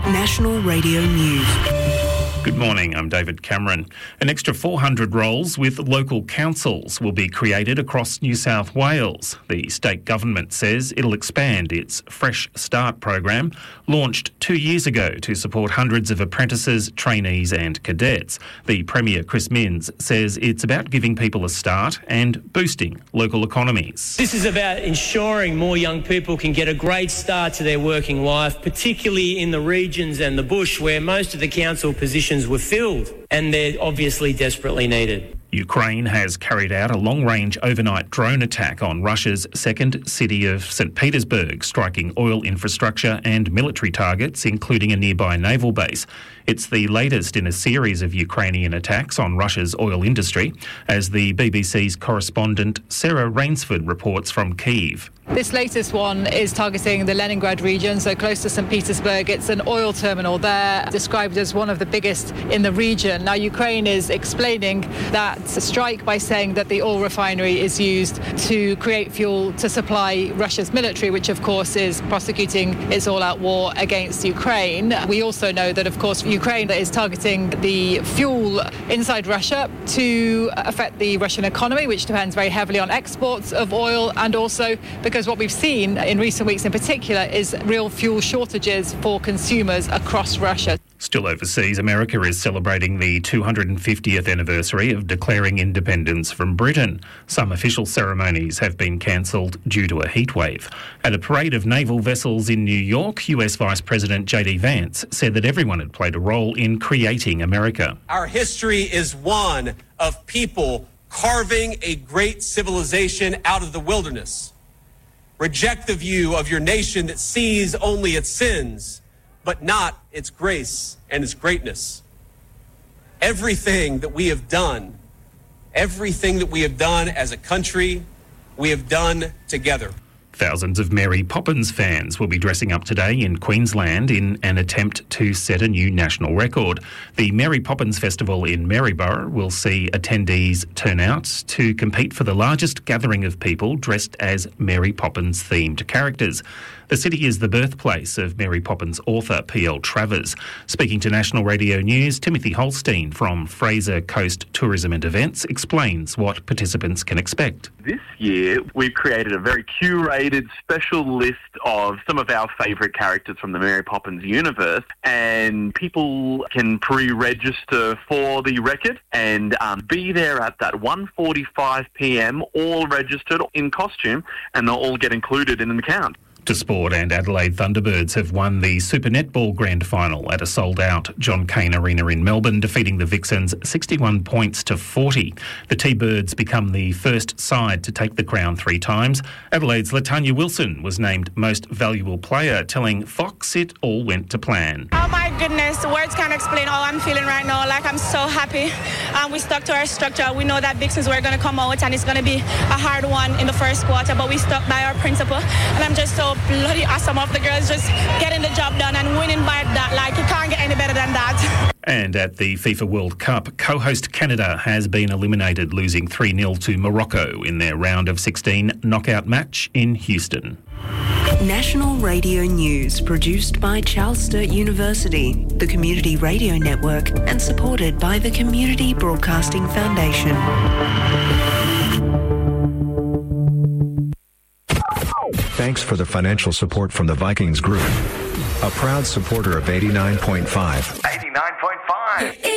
National Radio News. Good morning, I'm David Cameron. An extra 400 roles with local councils will be created across New South Wales. The state government says it'll expand its Fresh Start program, launched 2 years ago to support hundreds of apprentices, trainees and cadets. The Premier, Chris Minns, says it's about giving people a start and boosting local economies. This is about ensuring more young people can get a great start to their working life, particularly in the regions and the bush where most of the council positions were filled, and they're obviously desperately needed. Ukraine has carried out a long-range overnight drone attack on Russia's second city of St. Petersburg, striking oil infrastructure and military targets, including a nearby naval base. It's the latest in a series of Ukrainian attacks on Russia's oil industry, as the BBC's correspondent Sarah Rainsford reports from Kyiv. This latest one is targeting the Leningrad region, so close to St. Petersburg. It's an oil terminal there, described as one of the biggest in the region. Now, Ukraine is explaining that strike by saying that the oil refinery is used to create fuel to supply Russia's military, which of course is prosecuting its all-out war against Ukraine. We also know that, of course, Ukraine is targeting the fuel inside Russia to affect the Russian economy, which depends very heavily on exports of oil, and also because what we've seen in recent weeks in particular is real fuel shortages for consumers across Russia. Still overseas, America is celebrating the 250th anniversary of declaring independence from Britain. Some official ceremonies have been cancelled due to a heatwave. At a parade of naval vessels in New York, US Vice President J.D. Vance said that everyone had played a role in creating America. Our history is one of people carving a great civilization out of the wilderness. Reject the view of your nation that sees only its sins, but not its grace and its greatness. Everything that we have done as a country, we have done together. Thousands of Mary Poppins fans will be dressing up today in Queensland in an attempt to set a new national record. The Mary Poppins Festival in Maryborough will see attendees turn out to compete for the largest gathering of people dressed as Mary Poppins-themed characters. The city is the birthplace of Mary Poppins author P.L. Travers. Speaking to National Radio News, Timothy Holstein from Fraser Coast Tourism and Events explains what participants can expect. This year, we've created a very curated special list of some of our favourite characters from the Mary Poppins universe, and people can pre-register for the record and be there at that 1:45pm, all registered in costume, and they'll all get included in the count. To sport, and Adelaide Thunderbirds have won the Super Netball Grand Final at a sold-out John Cain Arena in Melbourne, defeating the Vixens 61 points to 40. The T-Birds become the first side to take the crown 3 times. Adelaide's Latanya Wilson was named Most Valuable Player, telling Fox it all went to plan. Oh my goodness, words can't explain how I'm feeling right now. Like, I'm so happy. We stuck to our structure. We know that Vixens were going to come out and it's going to be a hard one in the first quarter, but we stuck by our principle. And I'm just so bloody awesome of the girls just getting the job done and winning by that. Like, you can't get any better than that. And at the FIFA World Cup, co-host Canada has been eliminated, losing 3-0 to Morocco in their round of 16 knockout match in Houston. National Radio News, produced by Charles Sturt University, the Community Radio Network, and supported by the Community Broadcasting Foundation. Thanks for the financial support from the Vikings Group, a proud supporter of 89.5. 89.5.